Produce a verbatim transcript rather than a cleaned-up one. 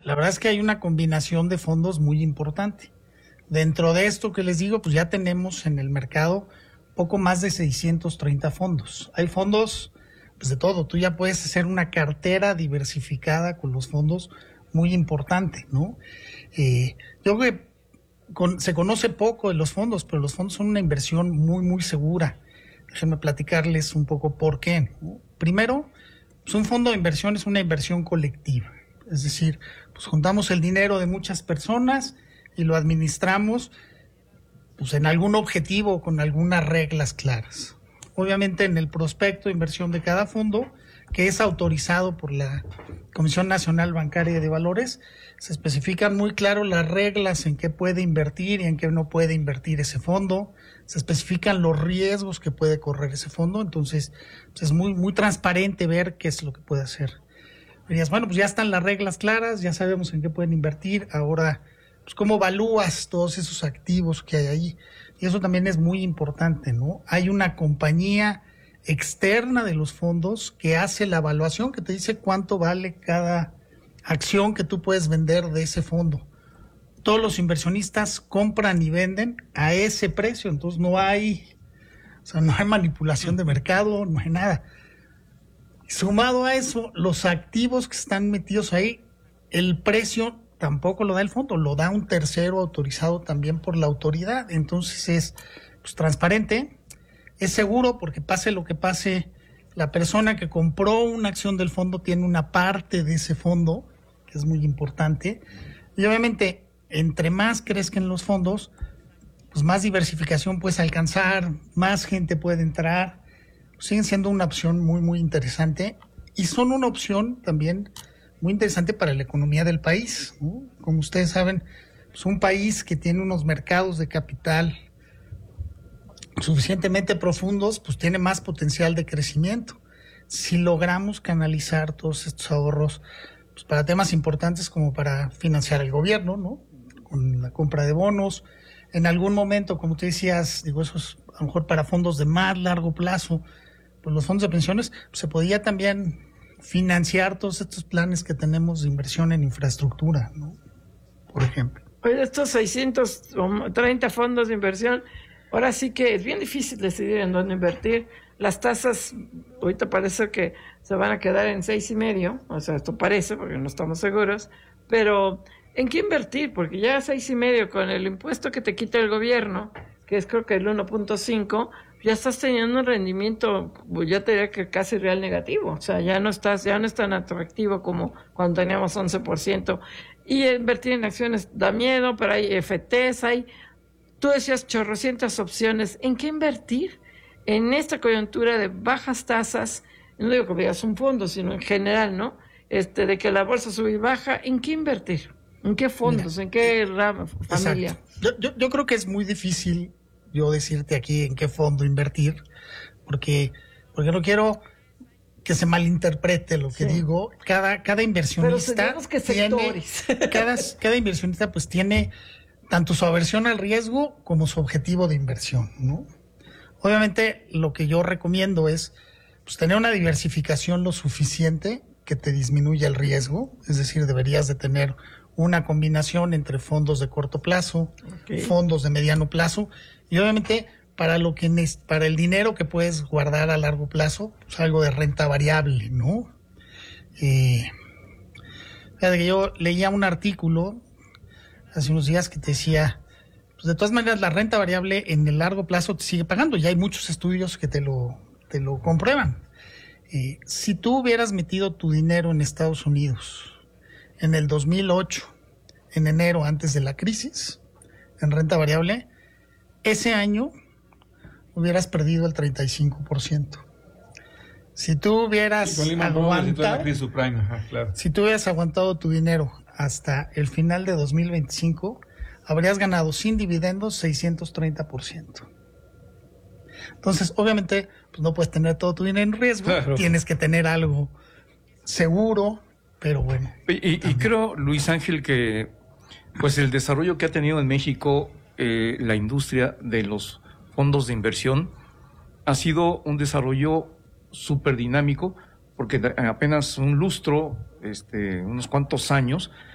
la verdad es que hay una combinación de fondos muy importante. Dentro de esto que les digo, pues ya tenemos en el mercado poco más de seiscientos treinta fondos. Hay fondos pues de todo. Tú ya puedes hacer una cartera diversificada con los fondos muy importante, ¿no? Eh, yo creo que con, se conoce poco de los fondos, pero los fondos son una inversión muy, muy segura. Déjenme platicarles un poco por qué, ¿no? Primero, pues un fondo de inversión es una inversión colectiva. Es decir, pues juntamos el dinero de muchas personas y lo administramos pues en algún objetivo, con algunas reglas claras. Obviamente en el prospecto de inversión de cada fondo, que es autorizado por la Comisión Nacional Bancaria de Valores, se especifican muy claro las reglas en qué puede invertir y en qué no puede invertir ese fondo, se especifican los riesgos que puede correr ese fondo, entonces pues es muy, muy transparente ver qué es lo que puede hacer. Dirías, bueno, pues ya están las reglas claras, ya sabemos en qué pueden invertir, ahora, pues cómo evalúas todos esos activos que hay ahí. Y eso también es muy importante, ¿no? Hay una compañía externa de los fondos que hace la evaluación, que te dice cuánto vale cada acción que tú puedes vender de ese fondo. Todos los inversionistas compran y venden a ese precio, entonces no hay, o sea, no hay manipulación de mercado, no hay nada. Sumado a eso, los activos que están metidos ahí, el precio tampoco lo da el fondo, lo da un tercero autorizado también por la autoridad. Entonces es pues, transparente, es seguro porque pase lo que pase, la persona que compró una acción del fondo tiene una parte de ese fondo, que es muy importante. Y obviamente, entre más crezcan los fondos, pues más diversificación puedes alcanzar, más gente puede entrar. Siguen siendo una opción muy, muy interesante y son una opción también muy interesante para la economía del país, ¿no? Como ustedes saben, es un país que tiene unos mercados de capital suficientemente profundos, pues tiene más potencial de crecimiento. Si logramos canalizar todos estos ahorros pues para temas importantes como para financiar el gobierno, ¿no? Con la compra de bonos, en algún momento, como tú decías, digo, eso es a lo mejor para fondos de más largo plazo, pues los fondos de pensiones, pues se podía también financiar todos estos planes que tenemos de inversión en infraestructura, ¿no? Por ejemplo. Oye, estos seiscientos treinta fondos de inversión, ahora sí que es bien difícil decidir en dónde invertir. Las tasas, ahorita parece que se van a quedar en seis y medio, o sea, esto parece, porque no estamos seguros, pero ¿en qué invertir? Porque ya seis y medio con el impuesto que te quita el gobierno, que es creo que el uno punto cinco, ya estás teniendo un rendimiento, ya te diría que casi real negativo, o sea, ya no estás, ya no es tan atractivo como cuando teníamos once por ciento. Y invertir en acciones da miedo, pero hay F Ts, hay, tú decías chorrocientas opciones. ¿En qué invertir? En esta coyuntura de bajas tasas, no digo que veas un fondo, sino en general, ¿no? Este, de que la bolsa sube y baja, ¿en qué invertir? ¿En qué fondos? Mira, ¿en qué rama, familia? Yo, yo, yo creo que es muy difícil yo decirte aquí en qué fondo invertir, porque, porque no quiero que se malinterprete lo que sí. digo. Cada, cada inversionista que tiene, cada, cada inversionista pues tiene tanto su aversión al riesgo como su objetivo de inversión, ¿no? Obviamente lo que yo recomiendo es pues, tener una diversificación lo suficiente que te disminuya el riesgo, es decir, deberías de tener una combinación entre fondos de corto plazo, okay. fondos de mediano plazo, y obviamente para lo que para el dinero que puedes guardar a largo plazo, pues algo de renta variable, ¿no? Eh, fíjate que yo leía un artículo hace unos días que te decía, pues de todas maneras la renta variable en el largo plazo te sigue pagando, ya hay muchos estudios que te lo, te lo comprueban. Eh, si tú hubieras metido tu dinero en Estados Unidos en el dos mil ocho, en enero, antes de la crisis, en renta variable, ese año hubieras perdido el treinta y cinco por ciento. Si tú hubieras aguantado, claro. si tú hubieras aguantado tu dinero hasta el final de dos mil veinticinco, habrías ganado sin dividendos seiscientos treinta por ciento. Entonces, obviamente, pues no puedes tener todo tu dinero en riesgo, claro. Tienes que tener algo seguro, pero bueno. Y, y creo, Luis Ángel, que pues el desarrollo que ha tenido en México eh, la industria de los fondos de inversión ha sido un desarrollo súper dinámico, porque apenas un lustro, este, unos cuantos años,